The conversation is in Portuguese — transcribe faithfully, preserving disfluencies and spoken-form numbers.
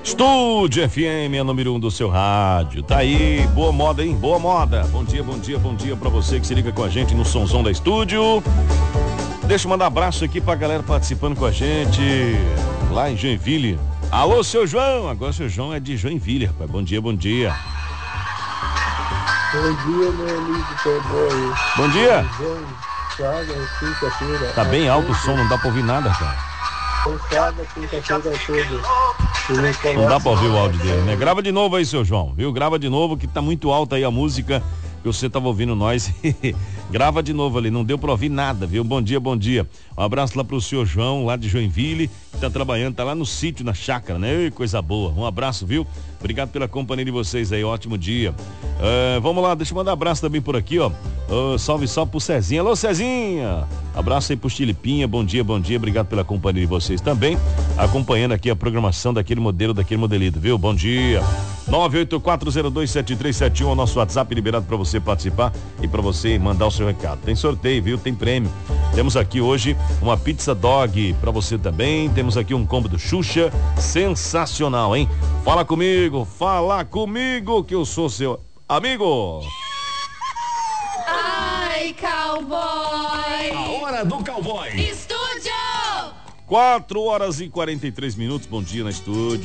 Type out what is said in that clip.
Estúdio F M, a número um do seu rádio. Tá aí, boa moda, hein? Boa moda. Bom dia, bom dia, bom dia pra você que se liga com a gente no Sonzão da Estúdio. Deixa eu mandar abraço aqui pra galera participando com a gente lá em Joinville. Alô, seu João. Agora seu João é de Joinville, rapaz. Bom dia, bom dia. Bom dia, meu amigo Playboy. Bom dia. Sábado, quinta-feira. Tá bem alto o som, não dá pra ouvir nada, cara. Sábado, quinta-feira, tudo. Não dá pra ouvir o áudio dele, né? Grava de novo aí, seu João, viu? Grava de novo que tá muito alta aí a música que você tava ouvindo nós. Grava de novo ali, não deu pra ouvir nada, viu? Bom dia, bom dia. Um abraço lá pro senhor João, lá de Joinville, que tá trabalhando, tá lá no sítio, na chácara, né? Ei, coisa boa. Um abraço, viu? Obrigado pela companhia de vocês aí, ótimo dia. Uh, vamos lá, deixa eu mandar um abraço também por aqui, ó. Uh, salve, salve pro Cezinha. Alô, Cezinha! Abraço aí pro Chilipinha, bom dia, bom dia. Obrigado pela companhia de vocês também, acompanhando aqui a programação daquele modelo, daquele modelito, viu? Bom dia. nove oito quatro zero dois sete três sete um é o nosso WhatsApp liberado para você participar e para você mandar o seu recado. Tem sorteio, viu? Tem prêmio. Temos aqui hoje uma pizza dog para você também. Temos aqui um combo do Xuxa, sensacional, hein? Fala comigo, fala comigo que eu sou seu amigo. Ai, cowboy! A hora do cowboy. Estúdio! quatro horas e quarenta e três minutos. Bom dia na estúdio.